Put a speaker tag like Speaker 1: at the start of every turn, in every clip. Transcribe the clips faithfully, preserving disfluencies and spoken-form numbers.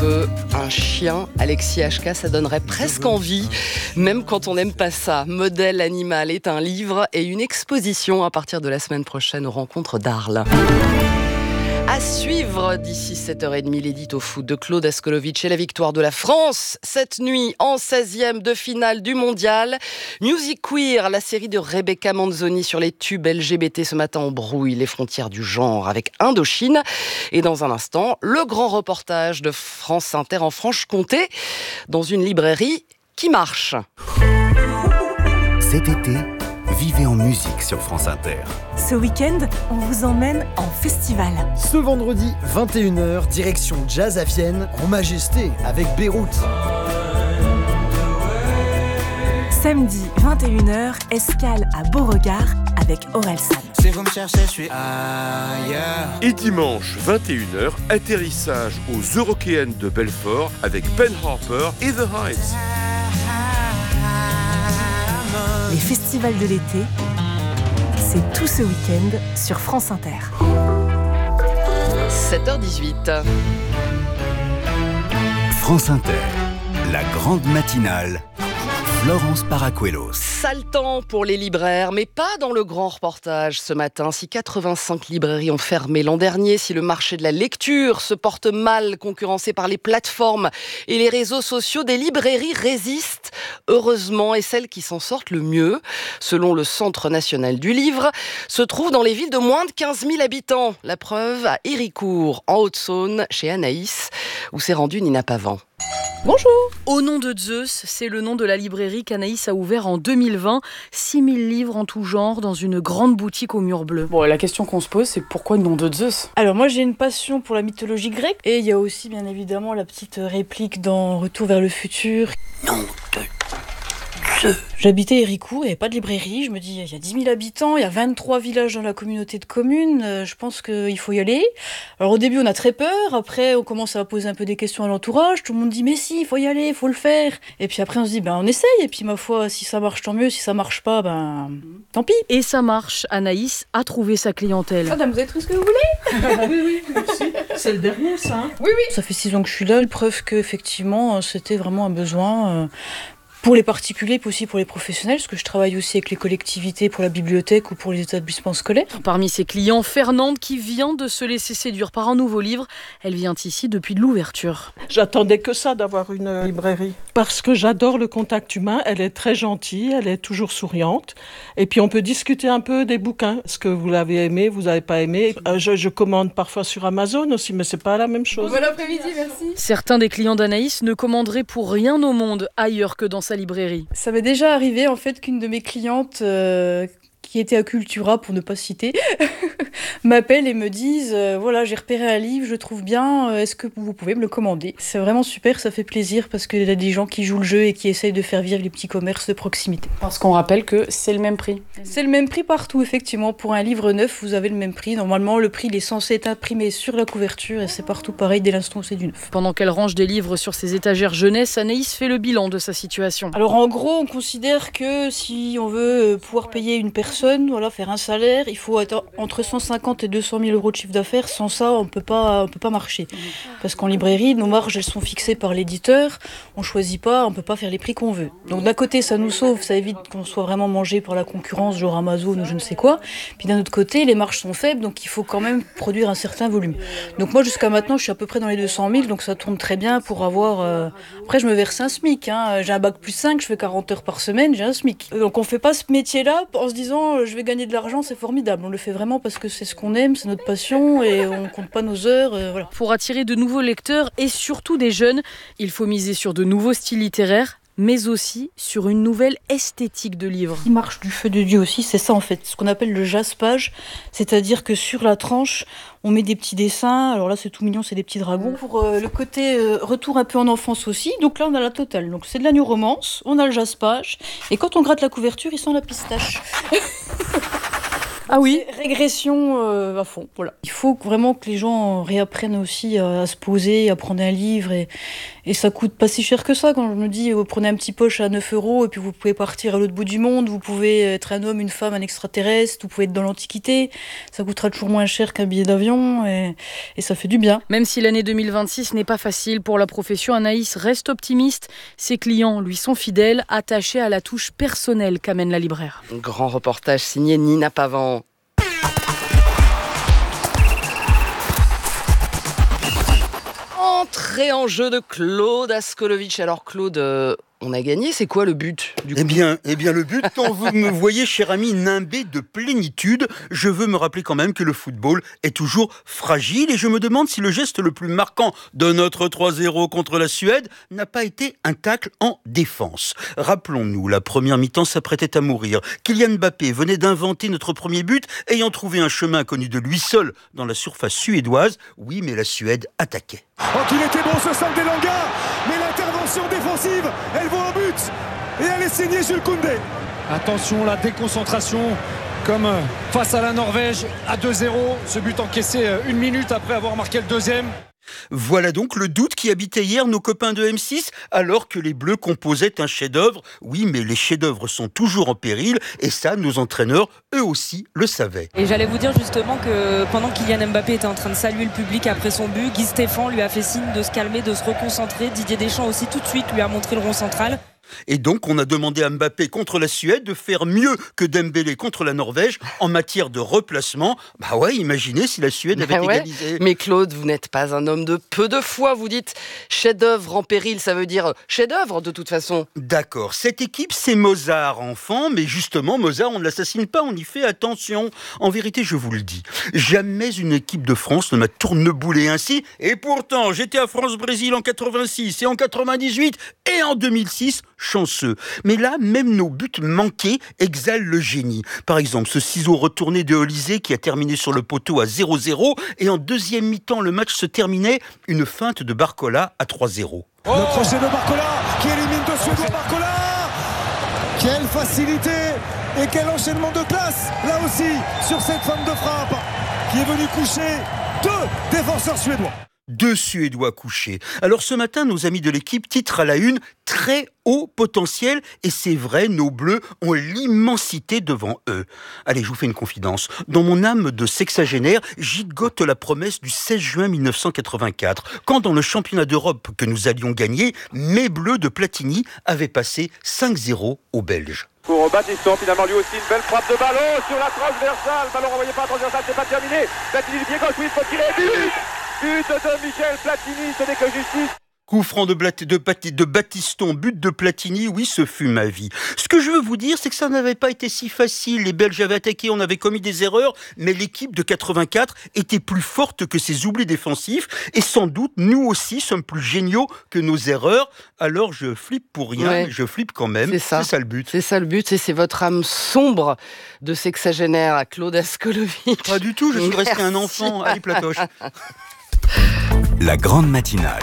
Speaker 1: veut un chien, Alexis H K, ça donnerait presque envie, même quand on n'aime pas ça. Modèle animal est un livre et une exposition à partir de la semaine prochaine aux rencontres d'Arles. À suivre d'ici sept heures trente, l'édito foot de Claude Askolovitch et la victoire de la France cette nuit en seizième de finale du mondial. Music Queer, la série de Rebecca Manzoni sur les tubes L G B T. Ce matin, on brouille les frontières du genre avec Indochine. Et dans un instant, le grand reportage de France Inter en Franche-Comté dans une librairie qui marche.
Speaker 2: Cet été, vivez en musique sur France Inter.
Speaker 3: Ce week-end, on vous emmène en festival.
Speaker 4: Ce vendredi, vingt et une heures, direction Jazz à Vienne, en majesté, avec Beyrouth.
Speaker 3: Samedi, vingt et une heures, escale à Beauregard avec Orelsan.
Speaker 5: Si vous me cherchez, je suis ailleurs.
Speaker 6: Et dimanche, vingt et une heures, atterrissage aux Eurockéennes de Belfort avec Ben Harper et The Hives.
Speaker 3: Les festivals de l'été, c'est tout ce week-end sur France Inter.
Speaker 1: sept heures dix-huit.
Speaker 2: France Inter, la grande matinale. Florence Paracuelos.
Speaker 1: Sale temps pour les libraires, mais pas dans le grand reportage ce matin. Si quatre-vingt-cinq librairies ont fermé l'an dernier, si le marché de la lecture se porte mal, concurrencé par les plateformes et les réseaux sociaux, des librairies résistent, heureusement, et celles qui s'en sortent le mieux, selon le Centre national du livre, se trouvent dans les villes de moins de quinze mille habitants. La preuve à Héricourt, en Haute-Saône, chez Anaïs, où s'est rendue Nina Pavant.
Speaker 7: Bonjour. Au nom de Zeus, c'est le nom de la librairie qu'Anaïs a ouvert en deux mille vingt. six mille livres en tout genre dans une grande boutique au mur bleu.
Speaker 8: Bon, la question qu'on se pose, c'est pourquoi le nom de Zeus ?
Speaker 9: Alors moi j'ai une passion pour la mythologie grecque et il y a aussi bien évidemment la petite réplique dans Retour vers le futur. Nom de Zeus. J'habitais Héricourt, il n'y avait pas de librairie, je me dis il y a dix mille habitants, il y a vingt-trois villages dans la communauté de communes, euh, je pense qu'il faut y aller. Alors au début on a très peur, après on commence à poser un peu des questions à l'entourage, tout le monde dit mais si, il faut y aller, il faut le faire. Et puis après on se dit ben on essaye, et puis ma foi si ça marche tant mieux, si ça marche pas ben tant pis.
Speaker 7: Et ça marche, Anaïs a trouvé sa clientèle.
Speaker 9: Madame, vous avez tout ce que vous voulez ?
Speaker 8: Oui, oui, merci. C'est le dernier ça hein ?
Speaker 9: Oui, oui. Ça fait six ans que je suis là, preuve qu'effectivement c'était vraiment un besoin... Euh, Pour les particuliers, puis aussi pour les professionnels, parce que je travaille aussi avec les collectivités pour la bibliothèque ou pour les établissements scolaires.
Speaker 7: Parmi ses clients, Fernande, qui vient de se laisser séduire par un nouveau livre. Elle vient ici depuis l'ouverture.
Speaker 10: J'attendais que ça d'avoir une librairie. Parce que j'adore le contact humain, elle est très gentille, elle est toujours souriante. Et puis on peut discuter un peu des bouquins. Est-ce que vous l'avez aimé, vous n'avez pas aimé ? euh, je, je commande parfois sur Amazon aussi, mais c'est pas la même chose.
Speaker 9: Bon après-midi, merci.
Speaker 7: Certains des clients d'Anaïs ne commanderaient pour rien au monde ailleurs que dans sa librairie.
Speaker 9: Ça m'est déjà arrivé en fait qu'une de mes clientes euh, qui était à Cultura, pour ne pas citer, m'appelle et me dise euh, voilà, j'ai repéré un livre, je trouve bien, euh, est-ce que vous pouvez me le commander ? C'est vraiment super, ça fait plaisir parce qu'il y a des gens qui jouent le jeu et qui essayent de faire vivre les petits commerces de proximité.
Speaker 8: Parce qu'on rappelle que c'est le même prix.
Speaker 9: C'est le même prix partout, effectivement. Pour un livre neuf, vous avez le même prix. Normalement, le prix il est censé être imprimé sur la couverture et c'est partout pareil dès l'instant où c'est du neuf.
Speaker 7: Pendant qu'elle range des livres sur ses étagères jeunesse, Anaïs fait le bilan de sa situation.
Speaker 9: Alors en gros, on considère que si on veut pouvoir payer une personne, voilà, faire un salaire, il faut être entre cent cinquante et deux cent mille euros de chiffre d'affaires. Sans ça, on peut pas, on peut pas marcher. Parce qu'en librairie, nos marges, elles sont fixées par l'éditeur. On choisit pas, on peut pas faire les prix qu'on veut. Donc d'un côté, ça nous sauve, ça évite qu'on soit vraiment mangé par la concurrence, genre Amazon ou je ne sais quoi. Puis d'un autre côté, les marges sont faibles, donc il faut quand même produire un certain volume. Donc moi, jusqu'à maintenant, je suis à peu près dans les deux cent mille, donc ça tourne très bien pour avoir... Euh... Après, je me verse un SMIC. Hein. J'ai un bac plus cinq, je fais quarante heures par semaine, j'ai un SMIC. Donc on fait pas ce métier-là en se disant euh, je vais gagner de l'argent, c'est formidable. On le fait vraiment parce que c'est ce qu'on aime, c'est notre passion et on compte pas nos heures. Euh, voilà.
Speaker 7: Pour attirer de nouveaux lecteurs et surtout des jeunes, il faut miser sur de nouveaux styles littéraires, mais aussi sur une nouvelle esthétique de livre.
Speaker 9: Il marche du feu de Dieu aussi, c'est ça en fait, ce qu'on appelle le jaspage, c'est-à-dire que sur la tranche, on met des petits dessins, alors là c'est tout mignon, c'est des petits dragons. Pour euh, le côté euh, retour un peu en enfance aussi, donc là on a la totale, donc c'est de la new romance, on a le jaspage, et quand on gratte la couverture, il sent la pistache.
Speaker 7: Ah oui,
Speaker 9: régression euh, à fond, voilà. Il faut vraiment que les gens réapprennent aussi à, à se poser, à prendre un livre et, Et ça coûte pas si cher que ça. Quand je me dis, vous prenez un petit poche à neuf euros et puis vous pouvez partir à l'autre bout du monde, vous pouvez être un homme, une femme, un extraterrestre, vous pouvez être dans l'Antiquité. Ça coûtera toujours moins cher qu'un billet d'avion et, et ça fait du bien.
Speaker 7: Même si l'année deux mille vingt-six n'est pas facile pour la profession, Anaïs reste optimiste. Ses clients lui sont fidèles, attachés à la touche personnelle qu'amène la libraire.
Speaker 1: Grand reportage signé Nina Pavan. Entrée en jeu de Claude Askolovitch. Alors Claude, euh, on a gagné, c'est quoi le but du coup ?
Speaker 11: Eh bien, eh bien le but, quand vous me voyez, cher ami, nimbé de plénitude, je veux me rappeler quand même que le football est toujours fragile et je me demande si le geste le plus marquant de notre trois zéro contre la Suède n'a pas été un tacle en défense. Rappelons-nous, la première mi-temps s'apprêtait à mourir. Kylian Mbappé venait d'inventer notre premier but, ayant trouvé un chemin connu de lui seul dans la surface suédoise. Oui, mais la Suède attaquait.
Speaker 12: Oh, qu'il était bon ce Sam Delanga, mais l'intervention défensive, elle vaut un but et elle est signée Jules Koundé.
Speaker 13: Attention, la déconcentration, comme face à la Norvège à deux zéro, ce but encaissé une minute après avoir marqué le deuxième.
Speaker 11: Voilà donc le doute qui habitait hier nos copains de M six, alors que les Bleus composaient un chef-d'œuvre. Oui, mais les chefs-d'œuvre sont toujours en péril, et ça, nos entraîneurs, eux aussi, le savaient.
Speaker 14: Et j'allais vous dire justement que pendant que Kylian Mbappé était en train de saluer le public après son but, Guy Stéphane lui a fait signe de se calmer, de se reconcentrer. Didier Deschamps aussi tout de suite lui a montré le rond central.
Speaker 11: Et donc, on a demandé à Mbappé contre la Suède de faire mieux que Dembélé contre la Norvège en matière de replacement. Bah ouais, imaginez si la Suède avait bah ouais. égalisé.
Speaker 1: Mais Claude, vous n'êtes pas un homme de peu de foi. Vous dites chef-d'œuvre en péril, ça veut dire chef-d'œuvre de toute façon.
Speaker 11: D'accord, cette équipe, c'est Mozart, enfant. Mais justement, Mozart, on ne l'assassine pas, on y fait attention. En vérité, je vous le dis, jamais une équipe de France ne m'a tourneboulé ainsi. Et pourtant, j'étais à France-Brésil en quatre-vingt-six et en quatre-vingt-dix-huit et en deux mille six. Chanceux. Mais là, même nos buts manqués exhalent le génie. Par exemple, ce ciseau retourné de Olysée qui a terminé sur le poteau à zéro zéro et en deuxième mi-temps, le match se terminait, une feinte de Barcola à trois zéro.
Speaker 12: Oh le crochet de Barcola qui élimine de Suédois. Barcola, quelle facilité et quel enchaînement de classe là aussi sur cette feinte de frappe qui est venue coucher deux défenseurs suédois.
Speaker 11: Deux Suédois couchés. Alors ce matin, nos amis de l'équipe titrent à la une « Très haut potentiel » et c'est vrai, nos Bleus ont l'immensité devant eux. Allez, je vous fais une confidence. Dans mon âme de sexagénaire, gigote la promesse du seize juin mille neuf cent quatre-vingt-quatre, quand dans le championnat d'Europe que nous allions gagner, mes Bleus de Platini avaient passé cinq zéro aux Belges.
Speaker 15: Pour Baptiston, finalement lui aussi une belle frappe de ballon sur la transversale. Ballon renvoyé par la transversale, c'est pas terminé. Platini du pied gauche, oui, il faut tirer. But But de Michel Platini, ce n'est que justice.
Speaker 11: Coup franc de, Blat- de, Bat- de Baptiston, but de Platini, oui, ce fut ma vie. Ce que je veux vous dire, c'est que ça n'avait pas été si facile. Les Belges avaient attaqué, on avait commis des erreurs, mais l'équipe de quatre-vingt-quatre était plus forte que ses oublis défensifs. Et sans doute, nous aussi sommes plus géniaux que nos erreurs. Alors je flippe pour rien, ouais. je flippe quand même.
Speaker 1: C'est ça.
Speaker 11: C'est ça le but.
Speaker 1: C'est ça le but, et c'est votre âme sombre de sexagénaire à Claude Askolovitch.
Speaker 11: Pas du tout, je suis Merci. resté un enfant. Allez, Platoche.
Speaker 2: La grande matinale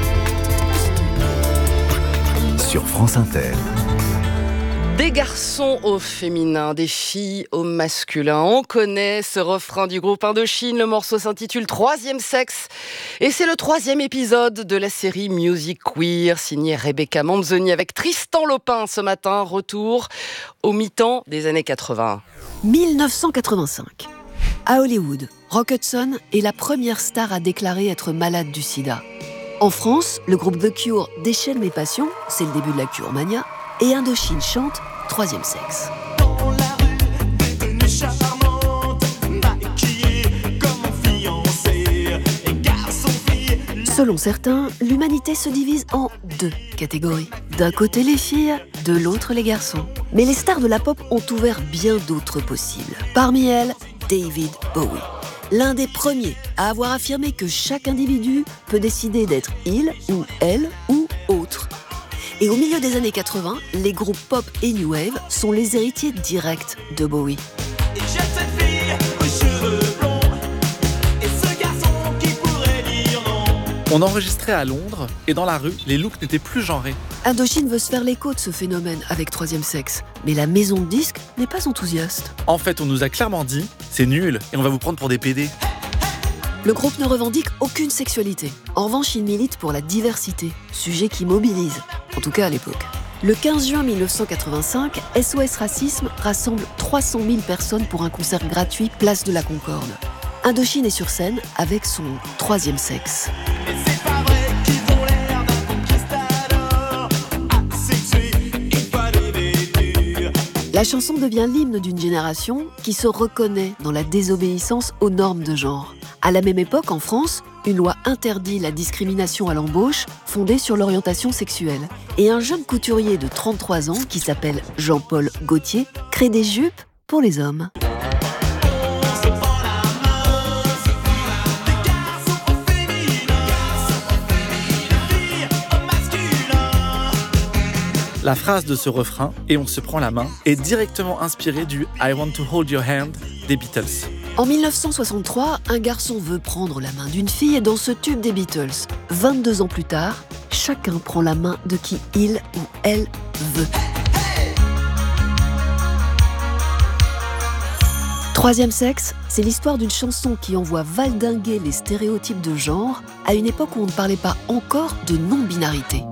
Speaker 2: sur France Inter.
Speaker 1: Des garçons au féminin, des filles au masculin. On connaît ce refrain du groupe Indochine. Le morceau s'intitule Troisième Sexe. Et c'est le troisième épisode de la série Music Queer, signée Rebecca Manzoni avec Tristan Lopin ce matin. Retour au mi-temps des années quatre-vingts.
Speaker 16: dix-neuf cent quatre-vingt-cinq. À Hollywood, Rock Hudson est la première star à déclarer être malade du sida. En France, le groupe The Cure déchaîne les passions, c'est le début de la Cure Mania, et Indochine chante Troisième Sexe.
Speaker 17: Dans la rue, devenue charmante, maquillée comme fiancée, et garçon-fille.
Speaker 16: Selon certains, l'humanité se divise en deux catégories. D'un côté les filles, de l'autre les garçons. Mais les stars de la pop ont ouvert bien d'autres possibles. Parmi elles, David Bowie. L'un des premiers à avoir affirmé que chaque individu peut décider d'être il ou elle ou autre. Et au milieu des années quatre-vingts, les groupes pop et new wave sont les héritiers directs de Bowie.
Speaker 17: Et j'aime cette fille aux cheveux blonds, et ce garçon qui pourrait dire non.
Speaker 18: On enregistrait à Londres, et dans la rue, les looks n'étaient plus genrés.
Speaker 16: Indochine veut se faire l'écho de ce phénomène avec Troisième Sexe, mais la maison de disques n'est pas enthousiaste.
Speaker 18: En fait, on nous a clairement dit, c'est nul, et on va vous prendre pour des pédés.
Speaker 16: Le groupe ne revendique aucune sexualité. En revanche, il milite pour la diversité, sujet qui mobilise, en tout cas à l'époque. Le quinze juin mille neuf cent quatre-vingt-cinq, S O S Racisme rassemble trois cent mille personnes pour un concert gratuit place de la Concorde. Indochine est sur scène avec son troisième sexe. La chanson devient l'hymne d'une génération qui se reconnaît dans la désobéissance aux normes de genre. À la même époque, en France, une loi interdit la discrimination à l'embauche fondée sur l'orientation sexuelle. Et un jeune couturier de trente-trois ans, qui s'appelle Jean-Paul Gaultier, crée des jupes pour les hommes.
Speaker 18: La phrase de ce refrain, et on se prend la main, est directement inspirée du I Want to Hold Your Hand des Beatles.
Speaker 16: En mille neuf cent soixante-trois, un garçon veut prendre la main d'une fille dans ce tube des Beatles. vingt-deux ans plus tard, chacun prend la main de qui il ou elle veut. Troisième sexe, c'est l'histoire d'une chanson qui envoie valdinguer les stéréotypes de genre à une époque où on ne parlait pas encore de non-binarité.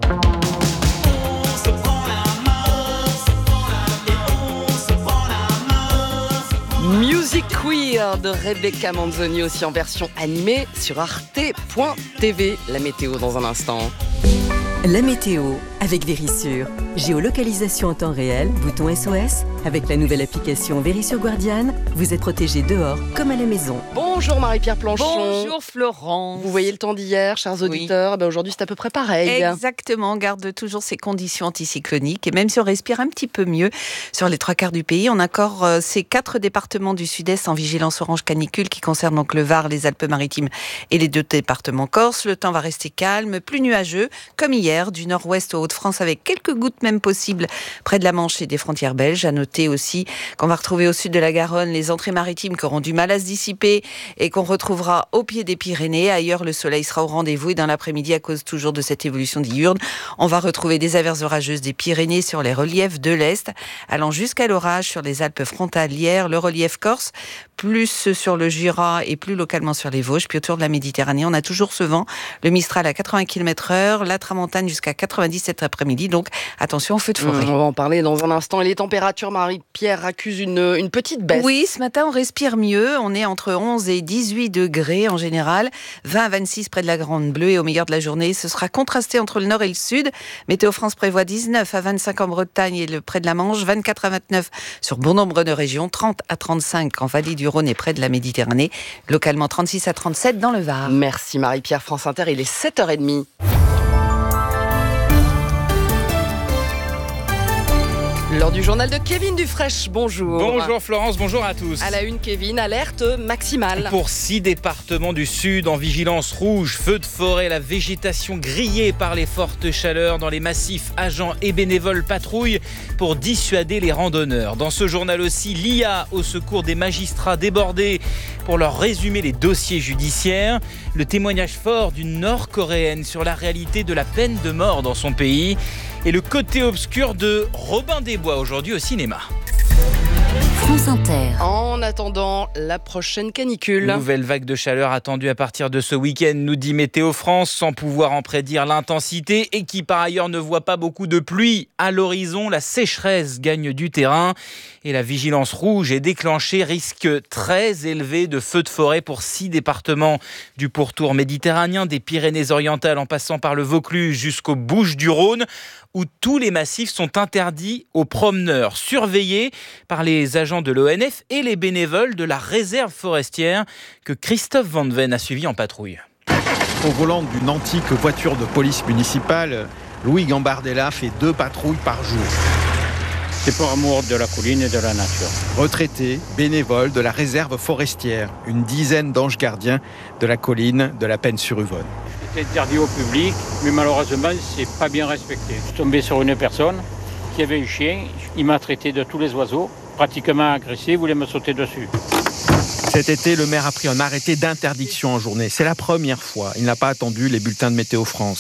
Speaker 1: Music Queer de Rebecca Manzoni, aussi en version animée sur arte point t v. La météo dans un instant.
Speaker 19: La météo avec Vérissure. Géolocalisation en temps réel, bouton S O S. Avec la nouvelle application Vérissure Guardiane, vous êtes protégé dehors comme à la maison.
Speaker 1: Bonjour Marie-Pierre Planchon.
Speaker 7: Bonjour Florence.
Speaker 1: Vous voyez le temps d'hier, chers auditeurs. Oui. Ben aujourd'hui, c'est à peu près pareil.
Speaker 20: Exactement, on garde toujours ces conditions anticycloniques. Et même si on respire un petit peu mieux sur les trois quarts du pays, on a encore euh, ces quatre départements du sud-est en vigilance orange canicule qui concernent donc le Var, les Alpes-Maritimes et les deux départements corses. Le temps va rester calme, plus nuageux, comme hier, du nord-ouest aux Hauts-de-France, avec quelques gouttes même possibles près de la Manche et des frontières belges. À noter aussi qu'on va retrouver au sud de la Garonne les entrées maritimes qui auront du mal à se dissiper et qu'on retrouvera au pied des Pyrénées. Ailleurs, le soleil sera au rendez-vous et dans l'après-midi, à cause toujours de cette évolution diurne, on va retrouver des averses orageuses des Pyrénées sur les reliefs de l'Est, allant jusqu'à l'orage sur les Alpes frontalières, le relief corse, plus sur le Jura et plus localement sur les Vosges. Puis autour de la Méditerranée, on a toujours ce vent, le Mistral à quatre-vingts kilomètres heure, la Tramontane jusqu'à quatre-vingt-dix cet après-midi. Donc attention aux feux de forêt.
Speaker 1: Mmh, on va en parler dans un instant. Et les températures, Marie-Pierre, accusent une, une petite baisse.
Speaker 20: Oui, ce matin, on respire mieux. On est entre onze et dix-huit degrés en général. vingt à vingt-six près de la Grande Bleue. Et au meilleur de la journée, ce sera contrasté entre le nord et le sud. Météo France prévoit dix-neuf à vingt-cinq en Bretagne et le près de la Manche, vingt-quatre à vingt-neuf sur bon nombre de régions, trente à trente-cinq en Vallée du Rhône et près de la Méditerranée, localement trente-six à trente-sept dans le Var.
Speaker 1: Merci Marie-Pierre. France Inter, il est sept heures trente. L'heure du journal de Kevin Dufresne, bonjour.
Speaker 21: Bonjour Florence, bonjour à tous.
Speaker 1: À la une, Kevin, alerte maximale.
Speaker 21: Pour six départements du sud en vigilance rouge, feux de forêt, la végétation grillée par les fortes chaleurs dans les massifs, agents et bénévoles patrouillent pour dissuader les randonneurs. Dans ce journal aussi, l'I A au secours des magistrats débordés pour leur résumer les dossiers judiciaires. Le témoignage fort d'une Nord-Coréenne sur la réalité de la peine de mort dans son pays. Et le côté obscur de Robin des Bois aujourd'hui au cinéma.
Speaker 1: France Inter. En attendant la prochaine canicule.
Speaker 21: Nouvelle vague de chaleur attendue à partir de ce week-end, nous dit Météo France, sans pouvoir en prédire l'intensité et qui par ailleurs ne voit pas beaucoup de pluie à l'horizon. La sécheresse gagne du terrain et la vigilance rouge est déclenchée. Risque très élevé de feux de forêt pour six départements du pourtour méditerranéen, des Pyrénées-Orientales en passant par le Vaucluse jusqu'aux Bouches-du-Rhône, où tous les massifs sont interdits aux promeneurs, surveillés par les agents de l'O N F et les bénévoles de la réserve forestière que Christophe Van Ven a suivi en patrouille.
Speaker 22: Au volant d'une antique voiture de police municipale, Louis Gambardella fait deux patrouilles par jour.
Speaker 23: C'est pour amour de la colline et de la nature.
Speaker 22: Retraité, bénévole de la réserve forestière, une dizaine d'anges gardiens de la colline de la Penne-sur-Yvonne.
Speaker 23: C'est interdit au public, mais malheureusement, c'est pas bien respecté. Je suis tombé sur une personne qui avait un chien, il m'a traité de tous les oiseaux, pratiquement agressé, il voulait me sauter dessus.
Speaker 22: Cet été, le maire a pris un arrêté d'interdiction en journée. C'est la première fois. Il n'a pas attendu les bulletins de Météo France.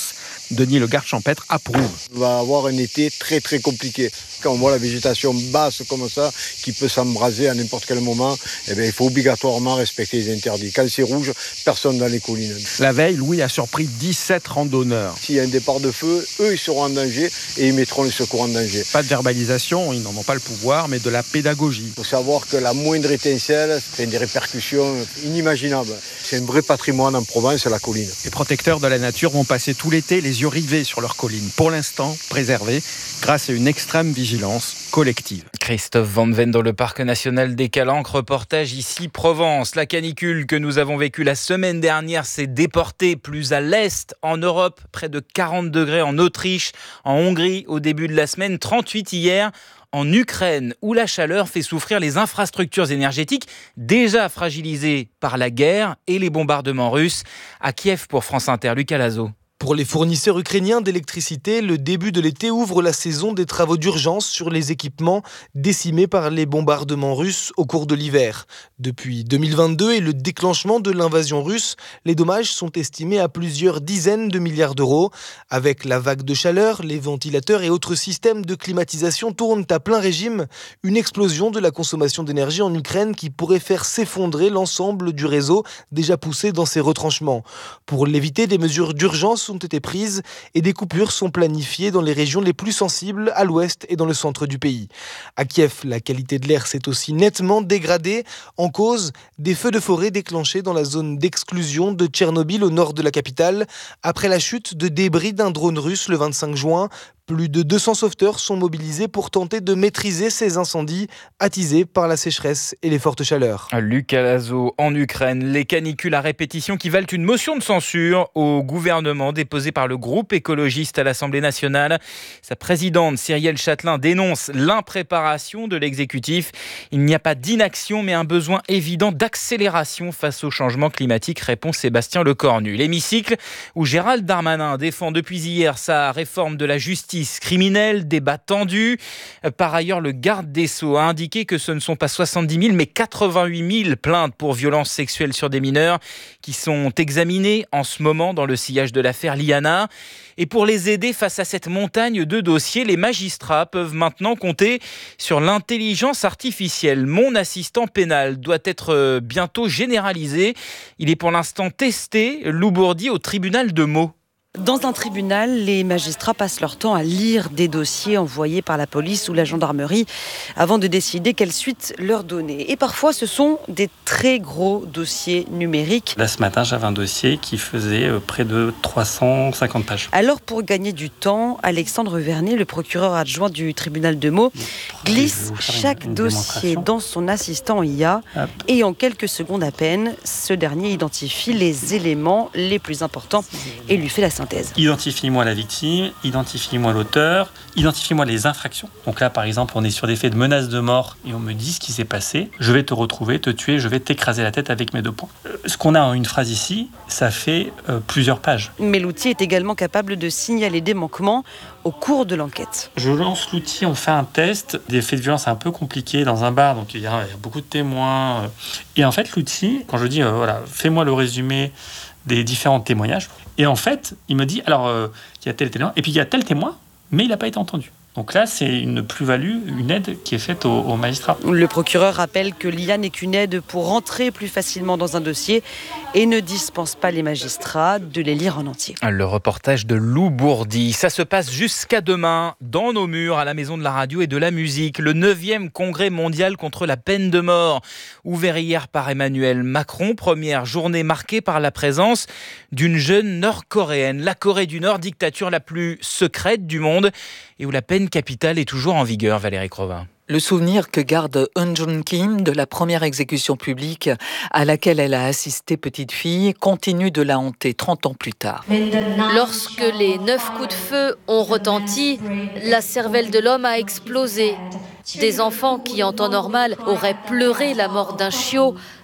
Speaker 22: Denis Le Garde-Champêtre approuve.
Speaker 4: On va avoir un été très très compliqué. Quand on voit la végétation basse comme ça, qui peut s'embraser à n'importe quel moment, eh bien, il faut obligatoirement respecter les interdits. Quand c'est rouge, personne dans les collines.
Speaker 22: La veille, Louis a surpris dix-sept randonneurs.
Speaker 4: S'il y a un départ de feu, eux, ils seront en danger et ils mettront les secours en danger.
Speaker 22: Pas de verbalisation, ils n'en ont pas le pouvoir, mais de la pédagogie.
Speaker 4: Il faut savoir que la moindre étincelle fait des répercussions inimaginables. C'est un vrai patrimoine en Provence, la colline.
Speaker 22: Les protecteurs de la nature vont passer tout l'été les yeux rivés sur leur colline. Pour l'instant, préservée grâce à une extrême vigilance collective.
Speaker 21: Christophe Van Ven dans le parc national des Calanques, reportage ici Provence. La canicule que nous avons vécue la semaine dernière s'est déportée plus à l'est en Europe, près de quarante degrés en Autriche, en Hongrie au début de la semaine, trente-huit hier. En Ukraine, où la chaleur fait souffrir les infrastructures énergétiques déjà fragilisées par la guerre et les bombardements russes. À Kiev pour France Inter, Lucas Lazo.
Speaker 5: Pour les fournisseurs ukrainiens d'électricité, le début de l'été ouvre la saison des travaux d'urgence sur les équipements décimés par les bombardements russes au cours de l'hiver. Depuis deux mille vingt-deux et le déclenchement de l'invasion russe, les dommages sont estimés à plusieurs dizaines de milliards d'euros. Avec la vague de chaleur, les ventilateurs et autres systèmes de climatisation tournent à plein régime. Une explosion de la consommation d'énergie en Ukraine qui pourrait faire s'effondrer l'ensemble du réseau déjà poussé dans ses retranchements. Pour l'éviter, des mesures d'urgence ont été prises et des coupures sont planifiées dans les régions les plus sensibles à l'ouest et dans le centre du pays. À Kiev, la qualité de l'air s'est aussi nettement dégradée, en cause des feux de forêt déclenchés dans la zone d'exclusion de Tchernobyl au nord de la capitale après la chute de débris d'un drone russe le vingt-cinq juin. Plus de deux cents sauveteurs sont mobilisés pour tenter de maîtriser ces incendies attisés par la sécheresse et les fortes chaleurs.
Speaker 21: Lucas Lazo, en Ukraine, les canicules à répétition qui valent une motion de censure au gouvernement déposée par le groupe écologiste à l'Assemblée nationale. Sa présidente, Cyrielle Châtelain, dénonce l'impréparation de l'exécutif. Il n'y a pas d'inaction, mais un besoin évident d'accélération face au changement climatique, répond Sébastien Lecornu. L'hémicycle, où Gérald Darmanin défend depuis hier sa réforme de la justice criminelle, débat tendu. Par ailleurs, le garde des Sceaux a indiqué que ce ne sont pas soixante-dix mille, mais quatre-vingt-huit mille plaintes pour violences sexuelles sur des mineurs qui sont examinées en ce moment dans le sillage de l'affaire Liana. Et pour les aider face à cette montagne de dossiers, les magistrats peuvent maintenant compter sur l'intelligence artificielle. Mon assistant pénal doit être bientôt généralisé. Il est pour l'instant testé, Lou Bourdi, au tribunal de Meaux.
Speaker 14: Dans un tribunal, les magistrats passent leur temps à lire des dossiers envoyés par la police ou la gendarmerie avant de décider quelle suite leur donner. Et parfois, ce sont des très gros dossiers numériques.
Speaker 6: Là, ce matin, j'avais un dossier qui faisait près de trois cent cinquante pages.
Speaker 14: Alors, pour gagner du temps, Alexandre Vernet, le procureur adjoint du tribunal de Meaux, glisse chaque une, une dossier dans son assistant I A. Hop. Et en quelques secondes à peine, ce dernier identifie les éléments les plus importants et lui fait la synthèse.
Speaker 6: Identifie-moi la victime, identifie-moi l'auteur, identifie-moi les infractions. Donc là, par exemple, on est sur des faits de menace de mort et on me dit ce qui s'est passé. Je vais te retrouver, te tuer, je vais t'écraser la tête avec mes deux poings. Euh, ce qu'on a en une phrase ici, ça fait euh, plusieurs pages.
Speaker 14: Mais l'outil est également capable de signaler des manquements au cours de l'enquête.
Speaker 6: Je lance l'outil, on fait un test. Des faits de violence un peu compliqués dans un bar, donc il y a, il y a beaucoup de témoins. Et en fait, l'outil, quand je dis, euh, voilà, fais-moi le résumé des différents témoignages. Et en fait, il me dit, alors, euh, il y a tel témoin, et puis il y a tel témoin, mais il n'a pas été entendu. Donc là, c'est une plus-value, une aide qui est faite aux, aux magistrats.
Speaker 14: Le procureur rappelle que l'I A n'est qu'une aide pour rentrer plus facilement dans un dossier et ne dispense pas les magistrats de les lire en entier.
Speaker 21: Le reportage de Lou Bourdi. Ça se passe jusqu'à demain, dans nos murs, à la Maison de la Radio et de la Musique. Le neuvième congrès mondial contre la peine de mort, ouvert hier par Emmanuel Macron. Première journée marquée par la présence d'une jeune nord-coréenne. La Corée du Nord, dictature la plus secrète du monde et où la peine capitale est toujours en vigueur, Valérie Crovin.
Speaker 24: Le souvenir que garde Eun Jun Kim de la première exécution publique à laquelle elle a assisté petite fille continue de la hanter trente ans plus tard.
Speaker 25: Lorsque les neuf coups de feu ont retenti, la cervelle de l'homme a explosé. Des enfants qui, en temps normal, auraient pleuré la mort d'un chiot,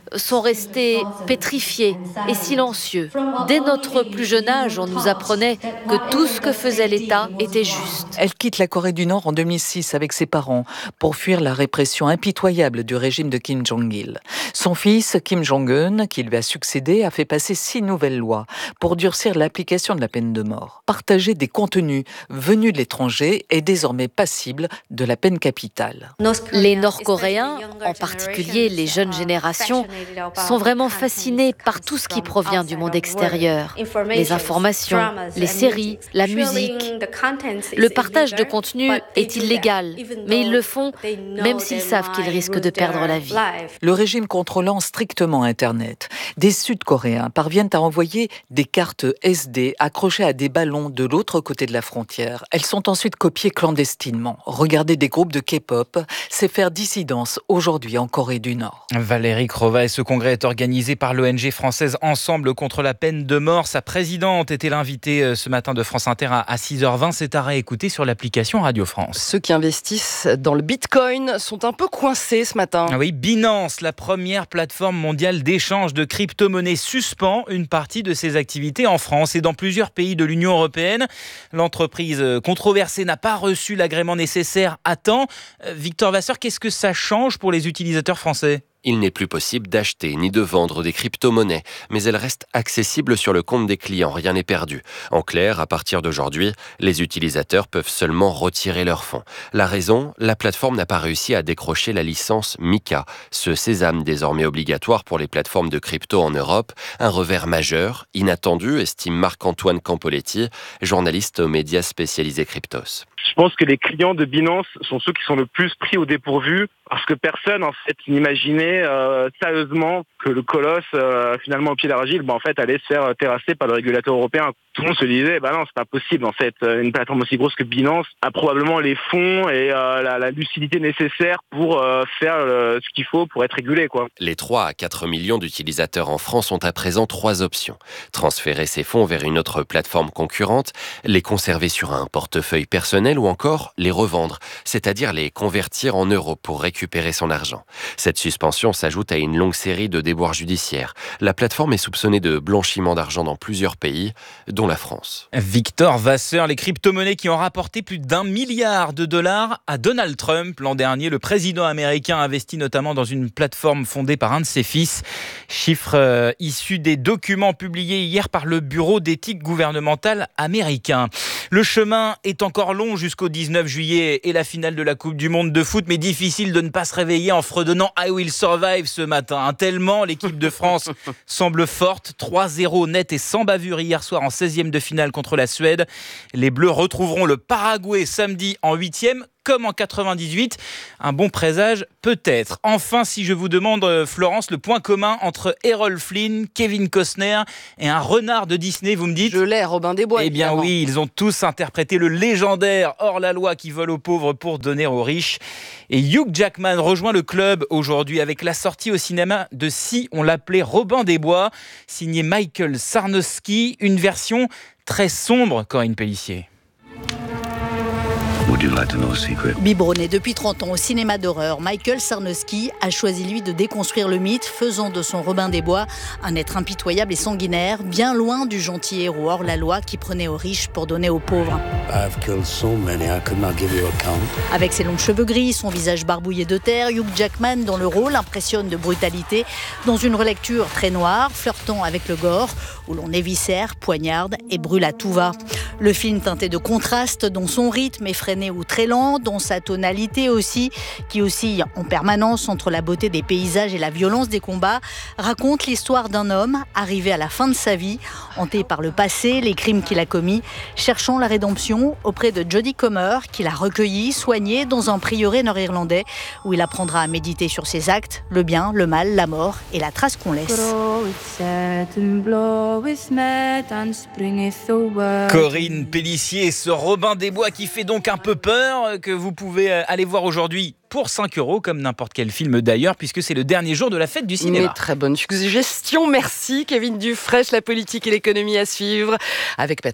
Speaker 25: sont restés pétrifiés et silencieux. Dès notre plus jeune âge, on nous apprenait que tout ce que faisait l'État était juste.
Speaker 24: Elle quitte la Corée du Nord en deux mille six avec ses parents pour fuir la répression impitoyable du régime de Kim Jong-il. Son fils, Kim Jong-un, qui lui a succédé, a fait passer six nouvelles lois pour durcir l'application de la peine de mort. Partager des contenus venus de l'étranger est désormais passible de la peine capitale.
Speaker 25: Les Nord-Coréens, en particulier les jeunes générations, sont vraiment fascinés par tout ce qui provient du monde extérieur. Les informations, les séries, la musique. Le partage de contenu est illégal, mais ils le font même s'ils savent qu'ils risquent de perdre la vie.
Speaker 24: Le régime contrôlant strictement Internet, des Sud-Coréens parviennent à envoyer des cartes S D accrochées à des ballons de l'autre côté de la frontière. Elles sont ensuite copiées clandestinement. Regarder des groupes de K-pop, c'est faire dissidence aujourd'hui en Corée du Nord.
Speaker 21: Valérie Crova, et ce congrès est organisé par l'O N G française Ensemble contre la peine de mort. Sa présidente était l'invitée ce matin de France Inter à six heures vingt. C'est à réécouter sur l'application Radio France.
Speaker 1: Ceux qui investissent dans le Bitcoin sont un peu coincés ce matin.
Speaker 21: Oui, Binance, la première plateforme mondiale d'échange de crypto-monnaies, suspend une partie de ses activités en France et dans plusieurs pays de l'Union européenne. L'entreprise controversée n'a pas reçu l'agrément nécessaire à temps. Victor Vasseur, qu'est-ce que ça change pour les utilisateurs français ?
Speaker 3: Il n'est plus possible d'acheter ni de vendre des crypto-monnaies, mais elles restent accessibles sur le compte des clients, rien n'est perdu. En clair, à partir d'aujourd'hui, les utilisateurs peuvent seulement retirer leurs fonds. La raison, la plateforme n'a pas réussi à décrocher la licence MiCA, ce sésame désormais obligatoire pour les plateformes de crypto en Europe. Un revers majeur, inattendu, estime Marc-Antoine Campoletti, journaliste aux médias spécialisés cryptos.
Speaker 8: Je pense que les clients de Binance sont ceux qui sont le plus pris au dépourvu parce que personne en fait n'imaginait euh, sérieusement que le colosse euh, finalement au pied d'argile bah, en fait allait se faire terrasser par le régulateur européen. Tout le monde se disait bah non, c'est pas possible en fait, une plateforme aussi grosse que Binance a probablement les fonds et euh, la, la lucidité nécessaire pour euh, faire euh, ce qu'il faut pour être régulé quoi.
Speaker 3: Les trois à quatre millions d'utilisateurs en France ont à présent trois options. Transférer ces fonds vers une autre plateforme concurrente, les conserver sur un portefeuille personnel ou encore les revendre, c'est-à-dire les convertir en euros pour récupérer son argent. Cette suspension s'ajoute à une longue série de déboires judiciaires. La plateforme est soupçonnée de blanchiment d'argent dans plusieurs pays, dont la France.
Speaker 21: Victor Vasseur, les crypto-monnaies qui ont rapporté plus d'un milliard de dollars à Donald Trump. L'an dernier, le président américain a investi notamment dans une plateforme fondée par un de ses fils. Chiffre euh, issu des documents publiés hier par le Bureau d'éthique gouvernementale américain. Le chemin est encore long jusqu'au dix-neuf juillet et la finale de la Coupe du Monde de foot, mais difficile de ne pas se réveiller en fredonnant I Will Survive ce matin. Tellement l'équipe de France semble forte. trois zéro net et sans bavure hier soir en seizième de finale contre la Suède. Les Bleus retrouveront le Paraguay samedi en huitième. Comme en quatre-vingt-dix-huit, un bon présage peut-être. Enfin, si je vous demande, Florence, le point commun entre Errol Flynn, Kevin Costner et un renard de Disney, vous me dites ?
Speaker 1: Je l'ai, Robin des Bois.
Speaker 21: Eh bien
Speaker 1: évidemment.
Speaker 21: Oui, ils ont tous interprété le légendaire hors-la-loi qui vole aux pauvres pour donner aux riches. Et Hugh Jackman rejoint le club aujourd'hui avec la sortie au cinéma de Si on l'appelait Robin des Bois, signé Michael Sarnowski, une version très sombre, Corinne Pellissier.
Speaker 9: Biberonné depuis trente ans au cinéma d'horreur, Michael Sarnowski a choisi lui de déconstruire le mythe, faisant de son Robin des Bois un être impitoyable et sanguinaire, bien loin du gentil héros hors la loi qui prenait aux riches pour donner aux pauvres. Avec ses longs cheveux gris, son visage barbouillé de terre, Hugh Jackman dans le rôle impressionne de brutalité dans une relecture très noire, flirtant avec le gore, où l'on éviscère, poignarde et brûle à tout va. Le film teinté de contrastes, dont son rythme effréné ou très lent, dont sa tonalité aussi, qui oscille en permanence entre la beauté des paysages et la violence des combats, raconte l'histoire d'un homme arrivé à la fin de sa vie, hanté par le passé, les crimes qu'il a commis, cherchant la rédemption auprès de Jodie Comer, qu'il a recueilli, soigné dans un prieuré nord-irlandais, où il apprendra à méditer sur ses actes, le bien, le mal, la mort et la trace qu'on laisse.
Speaker 21: Corinne Pellissier, ce Robin des Bois qui fait donc un peu peur, que vous pouvez aller voir aujourd'hui pour cinq euros, comme n'importe quel film d'ailleurs, puisque c'est le dernier jour de la fête du cinéma.
Speaker 1: Mais très bonne suggestion, merci Kevin Dufresne, la politique et l'économie à suivre avec Patrick.